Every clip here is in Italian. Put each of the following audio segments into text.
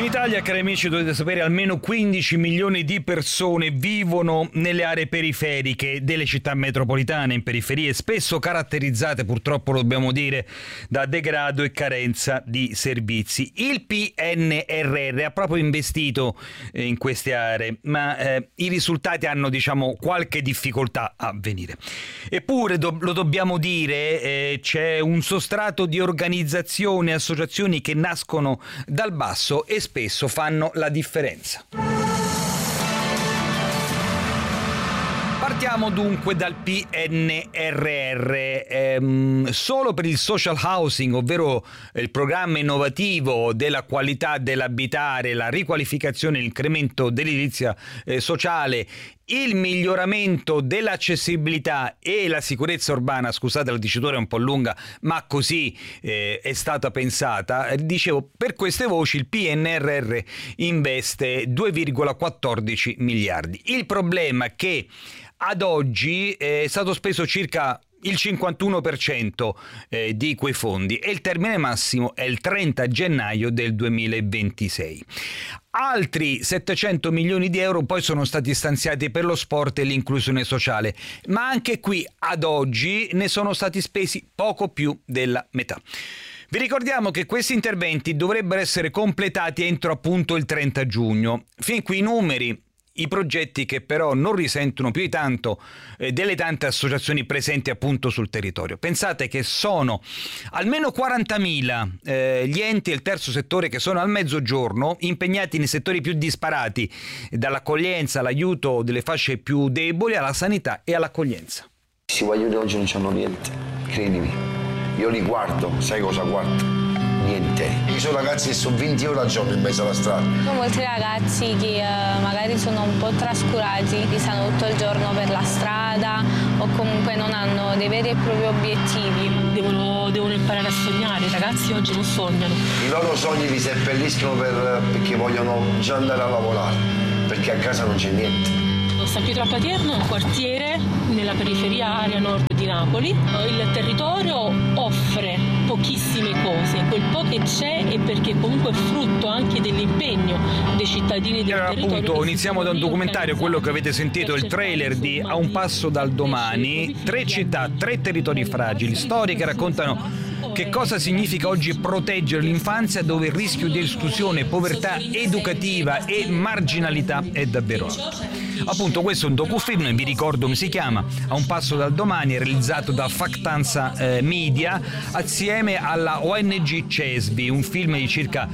Italia, cari amici, dovete sapere, almeno 15 milioni di persone vivono nelle aree periferiche delle città metropolitane, in periferie spesso caratterizzate, purtroppo lo dobbiamo dire, da degrado e carenza di servizi. Il PNRR ha proprio investito in queste aree, ma i risultati hanno, qualche difficoltà a venire. Eppure, lo dobbiamo dire, c'è un sostrato di organizzazioni e associazioni che nascono dal basso e spesso fanno la differenza. Partiamo dunque dal PNRR. Solo per il social housing, ovvero il programma innovativo della qualità dell'abitare, la riqualificazione e l'incremento dell'edilizia sociale, il miglioramento dell'accessibilità e la sicurezza urbana, scusate la dicitura è un po' lunga, ma così è stata pensata. Dicevo, per queste voci il PNRR investe 2,14 miliardi. Il problema è che ad oggi è stato speso circa il 51% di quei fondi e il termine massimo è il 30 gennaio del 2026. Altri 700 milioni di euro poi sono stati stanziati per lo sport e l'inclusione sociale, ma anche qui ad oggi ne sono stati spesi poco più della metà. Vi ricordiamo che questi interventi dovrebbero essere completati entro appunto il 30 giugno. Fin qui i numeri. I progetti che però non risentono più di tanto delle tante associazioni presenti appunto sul territorio. Pensate che sono almeno 40.000 gli enti del terzo settore che sono al Mezzogiorno impegnati nei settori più disparati, dall'accoglienza all'aiuto delle fasce più deboli, alla sanità e all'accoglienza. Questi voglio di oggi non c'hanno niente, credimi. Io li guardo, sai cosa guardo? Niente. Ci sono ragazzi che sono 20 ore al giorno in mezzo alla strada. Sono molti ragazzi che magari sono un po' trascurati, che stanno tutto il giorno per la strada o comunque non hanno dei veri e propri obiettivi. Devono imparare a sognare, i ragazzi oggi non sognano. I loro sogni li seppelliscono perché vogliono già andare a lavorare, perché a casa non c'è niente. San Pietro a Patierno è un quartiere nella periferia area nord di Napoli. Il territorio offre pochissime cose, quel po' che c'è è perché comunque è frutto anche dell'impegno dei cittadini del territorio. Appunto, iniziamo da un documentario, quello che avete sentito, il trailer di A un passo dal domani. 3 città, 3 territori fragili, storie che raccontano che cosa significa oggi proteggere l'infanzia, dove il rischio di esclusione, povertà educativa e marginalità è davvero alto. Appunto, questo è un docufilm, vi ricordo come si chiama, A un passo dal domani, realizzato da Factanza Media assieme alla ONG CESBI, un film di circa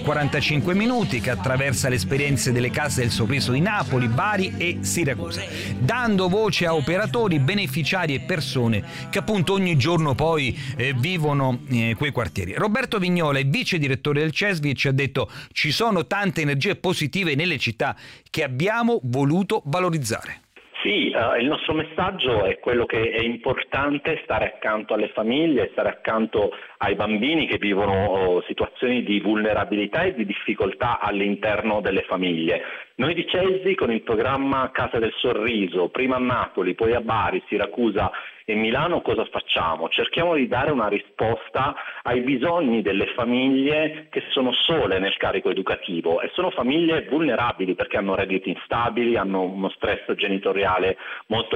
45 minuti che attraversa le esperienze delle case del sorriso di Napoli, Bari e Siracusa, dando voce a operatori, beneficiari e persone che appunto ogni giorno poi vivono quei quartieri. Roberto Vignola è vice direttore del CESBI e ci ha detto: ci sono tante energie positive nelle città che abbiamo voluto valorizzare. Sì, il nostro messaggio è quello che è importante stare accanto alle famiglie, stare accanto ai bambini che vivono situazioni di vulnerabilità e di difficoltà all'interno delle famiglie. Noi di CESBI, con il programma Casa del Sorriso, prima a Napoli, poi a Bari, Siracusa e Milano, cosa facciamo? Cerchiamo di dare una risposta ai bisogni delle famiglie che sono sole nel carico educativo e sono famiglie vulnerabili perché hanno redditi instabili, hanno uno stress genitoriale molto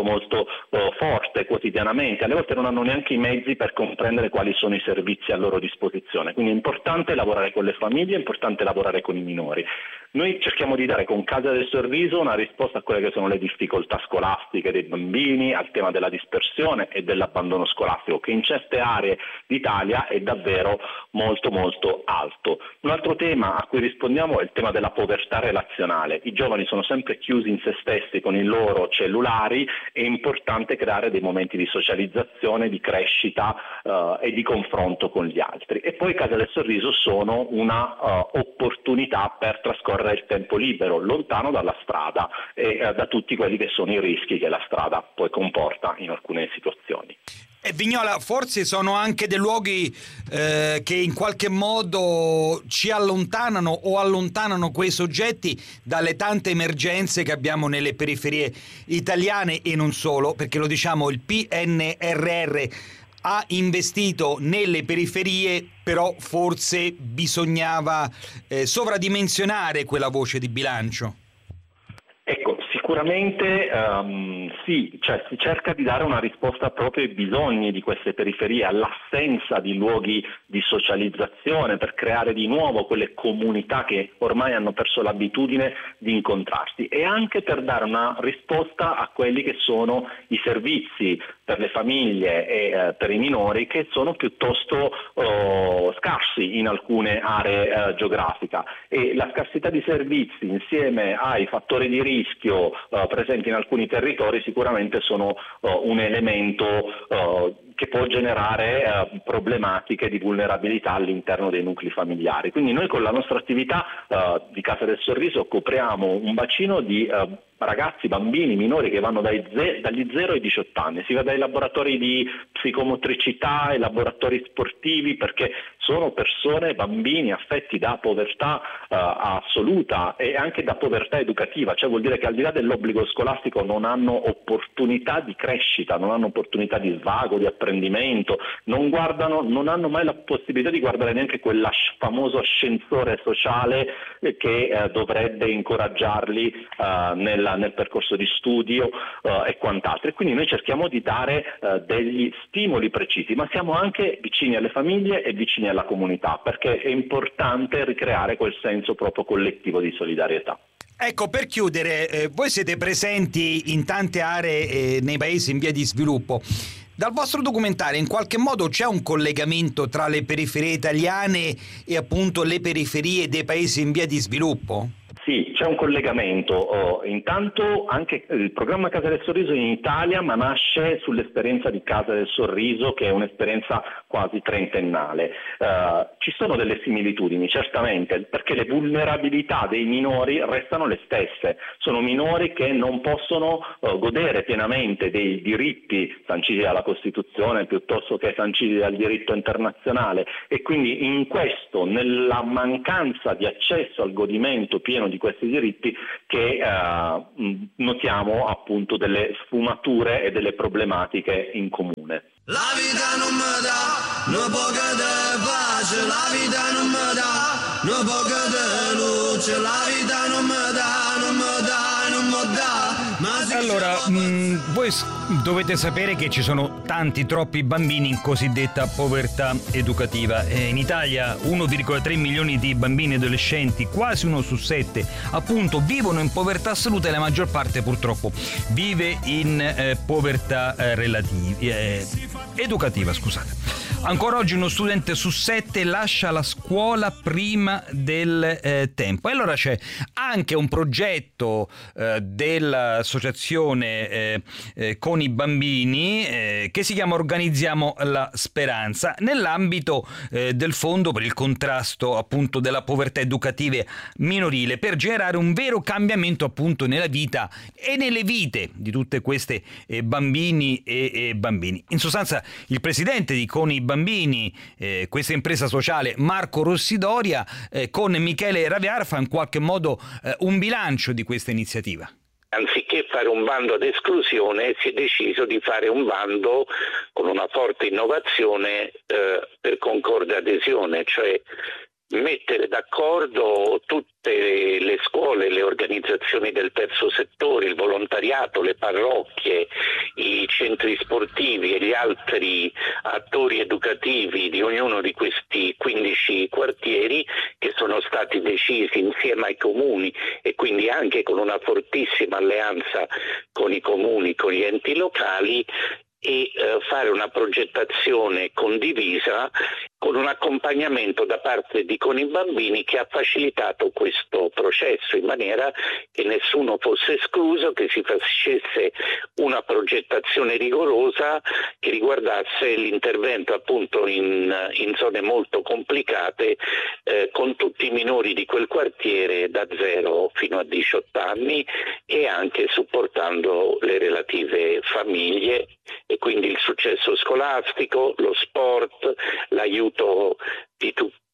forte quotidianamente, alle volte non hanno neanche i mezzi per comprendere quali sono i servizi a loro disposizione. Quindi è importante lavorare con le famiglie, è importante lavorare con i minori. Noi cerchiamo di dare con Casa del Sorriso una risposta a quelle che sono le difficoltà scolastiche dei bambini, al tema della dispersione e dell'abbandono scolastico, che in certe aree d'Italia è davvero molto alto. Un altro tema a cui rispondiamo è il tema della povertà relazionale. I giovani sono sempre chiusi in se stessi con i loro cellulari, è importante creare dei momenti di socializzazione, di crescita e di confronto con gli altri. E poi Casa del Sorriso sono una opportunità per trascorrere il tempo libero, lontano dalla strada e da tutti quelli che sono i rischi che la strada poi comporta in alcune situazioni. E Vignola, forse sono anche dei luoghi che in qualche modo ci allontanano o allontanano quei soggetti dalle tante emergenze che abbiamo nelle periferie italiane e non solo, perché lo diciamo, il PNRR ha investito nelle periferie, però forse bisognava sovradimensionare quella voce di bilancio. Ecco, sicuramente sì, cioè si cerca di dare una risposta proprio ai bisogni di queste periferie, all'assenza di luoghi di socializzazione, per creare di nuovo quelle comunità che ormai hanno perso l'abitudine di incontrarsi, e anche per dare una risposta a quelli che sono i servizi per le famiglie e per i minori, che sono piuttosto scarsi in alcune aree geografiche, e la scarsità di servizi insieme ai fattori di rischio presenti in alcuni territori sicuramente sono un elemento che può generare problematiche di vulnerabilità all'interno dei nuclei familiari. Quindi noi con la nostra attività di Casa del Sorriso copriamo un bacino di ragazzi, bambini, minori che vanno dagli 0 ai 18 anni, si va dai laboratori di psicomotricità ai laboratori sportivi, perché sono persone, bambini affetti da povertà assoluta e anche da povertà educativa, cioè vuol dire che al di là dell'obbligo scolastico non hanno opportunità di crescita, non hanno opportunità di svago, di apprendimento, non hanno mai la possibilità di guardare neanche quel famoso ascensore sociale che dovrebbe incoraggiarli nel percorso di studio e quant'altro. E quindi noi cerchiamo di dare degli stimoli precisi, ma siamo anche vicini alle famiglie e vicini alla comunità, perché è importante ricreare quel senso proprio collettivo di solidarietà. Ecco, per chiudere, voi siete presenti in tante aree nei paesi in via di sviluppo. Dal vostro documentario in qualche modo c'è un collegamento tra le periferie italiane e appunto le periferie dei paesi in via di sviluppo? Sì, c'è un collegamento. Intanto anche il programma Casa del Sorriso in Italia, ma nasce sull'esperienza di Casa del Sorriso, che è un'esperienza quasi trentennale. Ci sono delle similitudini, certamente, perché le vulnerabilità dei minori restano le stesse. Sono minori che non possono godere pienamente dei diritti sanciti dalla Costituzione piuttosto che sanciti dal diritto internazionale, e quindi in questo, nella mancanza di accesso al godimento pieno di questi diritti, che notiamo appunto delle sfumature e delle problematiche in comune. La vita non mi dà no poca de pace, la vita non mi dà no poca de luce, la vita non mi dà, non mi dà, non mi dà. Allora, voi dovete sapere che ci sono troppi bambini in cosiddetta povertà educativa. In Italia 1,3 milioni di bambini e adolescenti, quasi 1 su 7, appunto vivono in povertà assoluta, e la maggior parte purtroppo vive in povertà educativa, scusate. Ancora oggi uno studente su 7 lascia la scuola prima del tempo. E allora c'è anche un progetto dell'associazione con i bambini che si chiama Organizziamo la Speranza, nell'ambito del fondo per il contrasto appunto della povertà educativa minorile, per generare un vero cambiamento appunto nella vita e nelle vite di tutte queste bambini e bambini. In sostanza, il presidente di Con i Bambini, questa impresa sociale, Marco Rossidoria, con Michele Raviar fa in qualche modo un bilancio di questa iniziativa. Anziché fare un bando ad esclusione, si è deciso di fare un bando con una forte innovazione per concorde adesione, cioè mettere d'accordo tutte le scuole, le organizzazioni del terzo settore, il volontariato, le parrocchie, i centri sportivi e gli altri attori educativi di ognuno di questi 15 quartieri, che sono stati decisi insieme ai comuni e quindi anche con una fortissima alleanza con i comuni, con gli enti locali, e fare una progettazione condivisa con un accompagnamento da parte di Con i Bambini, che ha facilitato questo processo in maniera che nessuno fosse escluso, che si facesse una progettazione rigorosa che riguardasse l'intervento appunto in zone molto complicate con tutti i minori di quel quartiere da 0 fino a 18 anni, e anche supportando le relative famiglie, e quindi il successo scolastico, lo sport, l'aiuto di tutti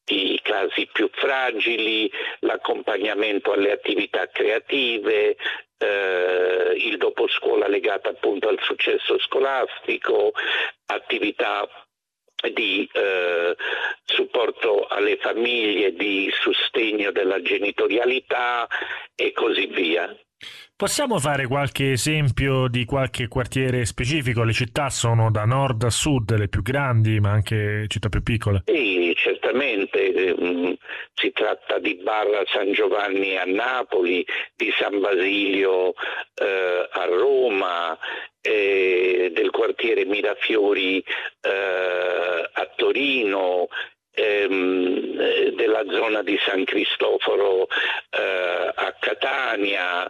i casi più fragili, l'accompagnamento alle attività creative, il doposcuola legato appunto al successo scolastico, attività di supporto alle famiglie, di sostegno della genitorialità e così via. Possiamo fare qualche esempio di qualche quartiere specifico? Le città sono da nord a sud, le più grandi, ma anche città più piccole. Sì, certamente. Si tratta di Barra San Giovanni a Napoli, di San Basilio a Roma, del quartiere Mirafiori a Torino, della zona di San Cristoforo a Catania,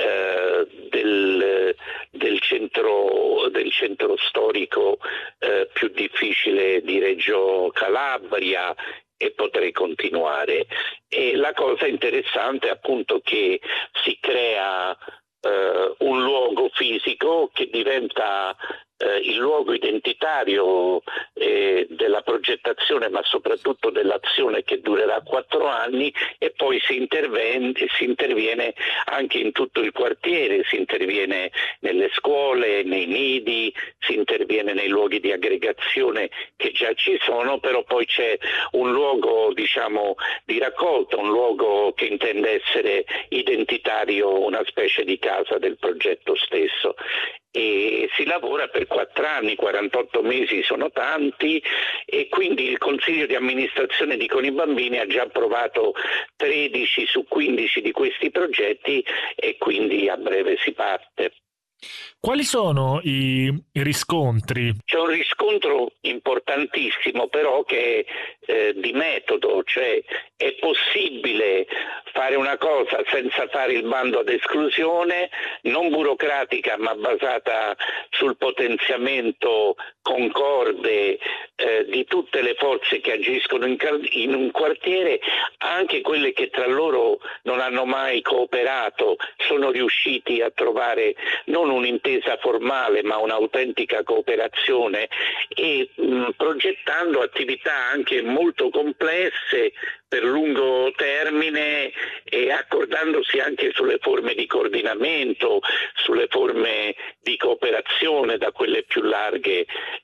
del centro storico più difficile di Reggio Calabria, e potrei continuare. E la cosa interessante è appunto che si crea un luogo fisico che diventa il luogo identitario della progettazione, ma soprattutto dell'azione che durerà 4 anni, e poi si interviene anche in tutto il quartiere, si interviene nelle scuole, nei nidi, si interviene nei luoghi di aggregazione che già ci sono, però poi c'è un luogo, diciamo, di raccolta, un luogo che intende essere identitario, una specie di casa del progetto stesso. E si lavora per 4 anni, 48 mesi sono tanti, e quindi il Consiglio di amministrazione di Con i Bambini ha già approvato 13 su 15 di questi progetti, e quindi a breve si parte. Quali sono i riscontri? C'è un riscontro importantissimo però che è di metodo, cioè è possibile fare una cosa senza fare il bando ad esclusione, non burocratica ma basata sul potenziamento concorde di tutte le forze che agiscono in un quartiere, anche quelle che tra loro non hanno mai cooperato, sono riusciti a trovare non un'intesa formale ma un'autentica cooperazione, e progettando attività anche molto complesse per lungo termine, e accordandosi anche sulle forme di coordinamento, sulle forme di cooperazione, da quelle più larghe